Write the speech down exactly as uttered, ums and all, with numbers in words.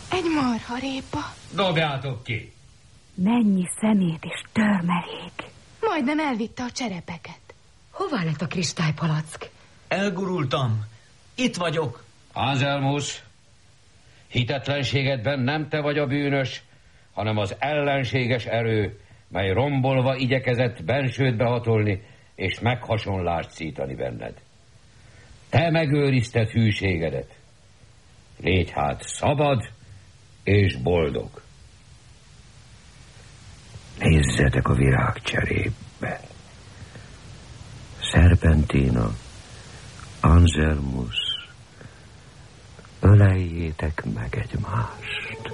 Egy marharépa. Dobjátok ki. Mennyi szemét és törmelék. Majdnem elvitte a cserepeket. Hová lett a kristálypalack? Elgurultam. Itt vagyok. Anselmus, hitetlenségedben nem te vagy a bűnös, hanem az ellenséges erő, mely rombolva igyekezett bensődbe hatolni, és meghasonlást szítani benned. Te megőrizted hűségedet. Légy hát szabad és boldog. Nézzetek a virágcserépbe. Serpentina, Anselmus, öleljétek meg egymást.